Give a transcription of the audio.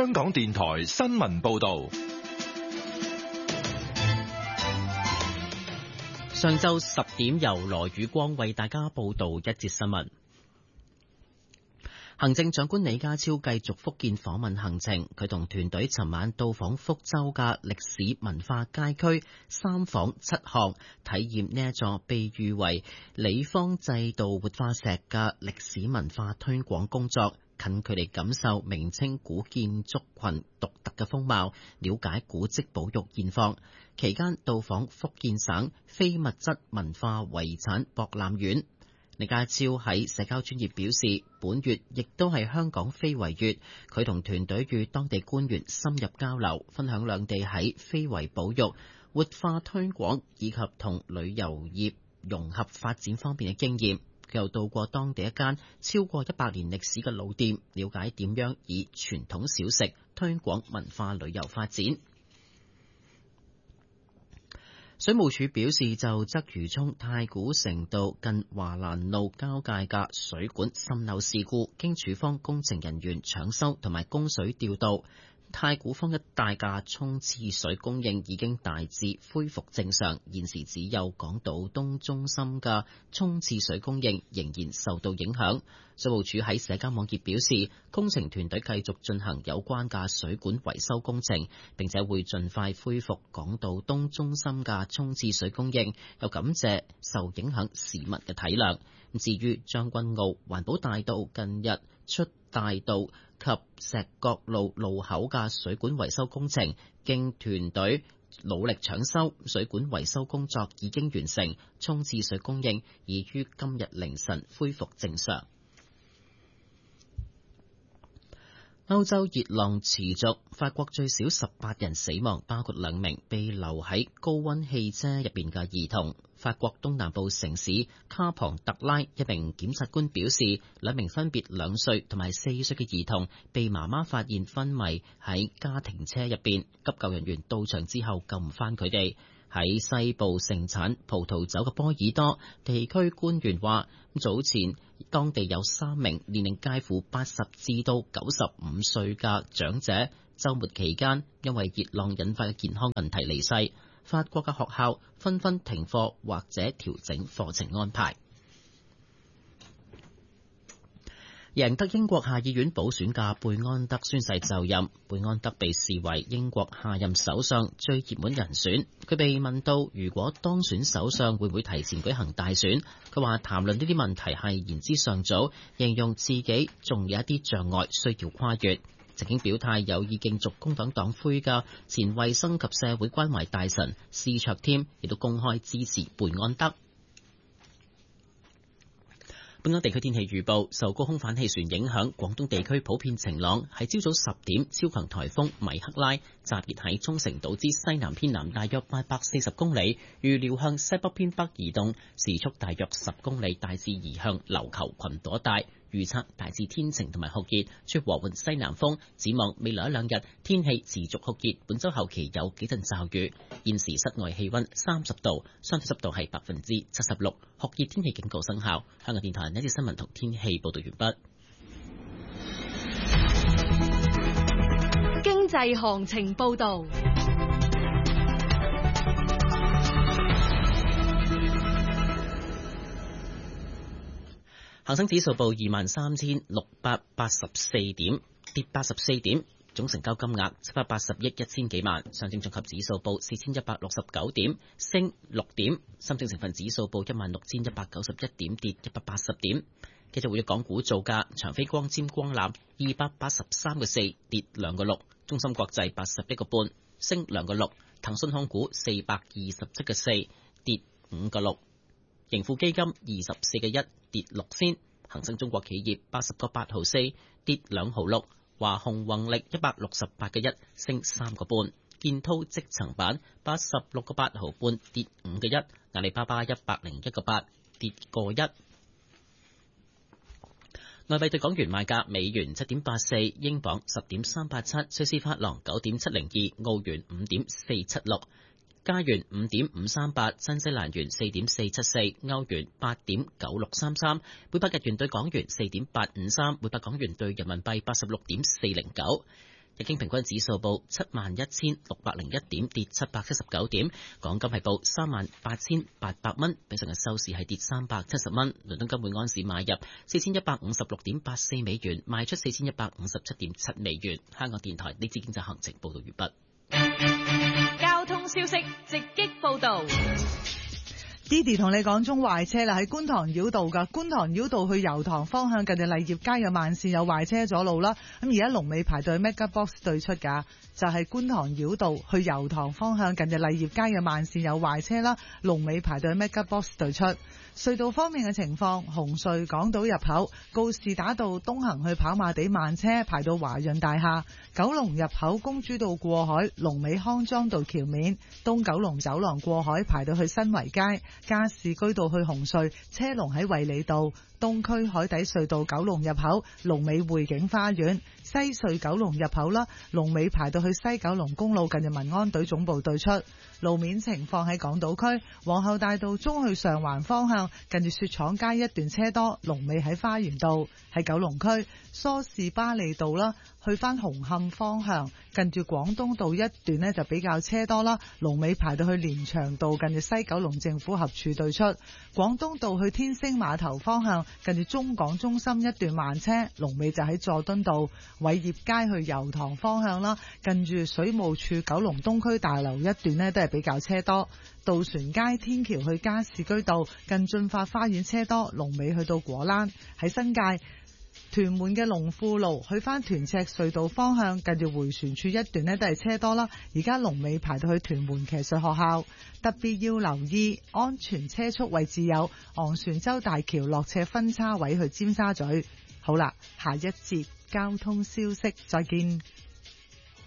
香港電台新聞報道。 上晝10點，由羅宇光為大家報道一節新聞。行政長官李家超繼續福建訪問行程，佢同團隊尋晚到訪福州嘅歷史文化街區，三訪七巷，體驗呢一座被譽為李方制度活化石嘅歷史文化推廣工作，近距離感受明清古建築群獨特嘅風貌，了解古蹟保育現況。期間到訪福建省非物質文化遺產博覽院。李家超喺社交專頁表示，本月亦都係香港非遺月，佢同團隊與當地官員深入交流，分享兩地喺非遺保育、活化推廣以及同旅遊業融合發展方面嘅經驗。佢又到過當地一間超過100年歷史嘅老店，了解點樣以傳統小食推廣文化旅遊發展。水務署表示，就鰂魚涌太古城道近華蘭路交界嘅水管滲漏事故，經署方工程人員搶修同埋供水調度，太古坊一帶嘅沖廁水供應已經大致恢復正常，現時只有港島東中心嘅沖廁水供應仍然受到影響。水務署喺社交網頁表示，工程團隊繼續進行有關嘅水管維修工程，並且會盡快恢復港島東中心嘅沖廁水供應，又感謝受影響市民嘅體諒。至於將軍澳環保大道近日出大道及石角路路口嘅水管維修工程，經團隊努力搶修，水管維修工作已經完成，沖廁水供應已於今日凌晨恢復正常。歐洲熱浪持續，法國最少18人死亡，包括2名被留喺高溫汽車入邊嘅兒童。法國東南部城市卡龐特拉一名檢察官表示，2名分別2歲同埋4歲嘅兒童被媽媽發現昏迷喺家庭車入邊，急救人員到場之後救唔返佢哋。喺西部盛產葡萄酒嘅波爾多地區官員話，早前當地有3名年齡介乎80至到95歲嘅長者，週末期間因為熱浪引發嘅健康問題離世。法國嘅學校紛紛停課或者調整課程安排。贏得英國下議院補選嘅貝安德宣誓就任，貝安德被視為英國下任首相最熱門人選。佢被問到如果當選首相會唔會提前舉行大選，佢話談論呢啲問題係言之尚早，形容自己仲有一啲障礙需要跨越。曾經表態有意競逐工黨黨魁嘅前衛生及社會關懷大臣施卓添亦都公開支持貝安德。本港地區天氣預報，受高空反氣旋影響，廣東地區普遍晴朗。喺朝早10點，超強颱風米克拉集結喺沖繩島之西南偏南大約840公里，預料向西北偏北移動，時速大約10公里，大致移向琉球群島帶。預測大致天晴同埋酷熱，吹和緩西南風。展望未來1-2日天氣持續酷熱，本週後期有幾陣驟雨。現時室外氣溫30度，相對濕度係76%，酷熱天氣警告生效。香港電台呢節新聞同天氣報道完畢。經濟行情報道。 恒生指數報23,684點，跌84點，總成交金額780億1000幾萬。上證綜合指數報4169點，升6點。深證成分指數報16191點，跌180點。繼續活躍港股造價，長飛光纖光纜283個4，跌2個6。中芯國際81個半，升2個6。騰訊控股427個4，跌5個6。盈富基金24個1，跌6仙。恒生中國企業80個8毫4，跌2毫6。華虹宏力168個1，升3個半。建滔積層板86個8毫半，跌5個1。阿里巴巴101個8，跌個1。外幣對港元賣價：美元7.84，英鎊10.387，瑞士法郎9.702，澳元5.476。加元5.538，新西蘭元4.474，歐元8.9633，每百日元對港元4.853，每百港元對人民幣86.409。 日經平均指數報71,601點，跌779點。港金係報38,800蚊，比上日收市係跌370蚊。倫敦金每安士買入4156.84美元，賣出4157.7美元。香港電台呢節經濟行情報道完畢。 交通消息直擊報道。 Didi 同你講中壞車啦，喺觀塘繞道噶，觀塘繞道去油塘方向近住麗業街嘅慢線有壞車阻路啦。咁而家龍尾排隊 Mega Box 對出噶，就係觀塘繞道去油塘方向近住麗業街嘅慢線有壞車啦，龍尾排隊 Mega Box 對出。隧道方面嘅情況，紅隧港島入口告士打道東行去跑馬地慢車排到華潤大廈，九龍入口公主道過海龍尾康莊道橋面，東九龍走廊過海排到去新圍街，加士居道去紅隧車龍喺衛理道，東區海底隧道九龍入口龍尾匯景花園，西隧九龍入口啦，龍尾排到去西九龍公路近住民安隊總部對出。路面情況喺港島區皇后大道中去上環方向近住雪廠街一段車多，龍尾喺花園道。喺九龍區梳士巴利道啦，去返紅磡方向近住廣東道一段呢就比較車多啦，龍尾排到去連翔道近住西九龍政府合署對出。廣東道去天星碼頭方向近住中港中心一段慢車，龍尾就喺佐敦道。偉業街去油塘方向啦，近住水務署九龍東區大樓一段呢都係比較車多。渡船街天橋去加士居道近駿發花園車多，龍尾去到果欄。喺新界屯門嘅龍富路去返屯赤隧道方向近住迴旋處一段呢都係車多啦，而家龍尾排到去屯門騎術學校。特別要留意安全車速位置有昂船洲大橋落斜分叉位去尖沙咀。好啦，下一節交通消息再見。